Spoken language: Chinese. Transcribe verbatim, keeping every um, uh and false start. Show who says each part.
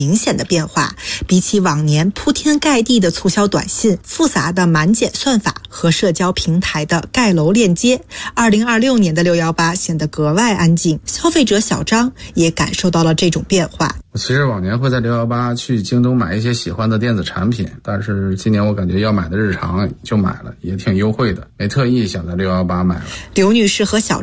Speaker 1: 明显的变化。比起往年铺天盖地的促销短信、复杂的满减算法和社交平台的盖楼链接，二零二六年的六一八显得格外安静。消费者小张也感受到了这种变化。
Speaker 2: 我其实往年会在六一八去京东买一些喜欢的电子产品，但是今年我感觉要买的日常就买了，也挺优惠的，没特意想在六一八买了。
Speaker 1: 刘女士和小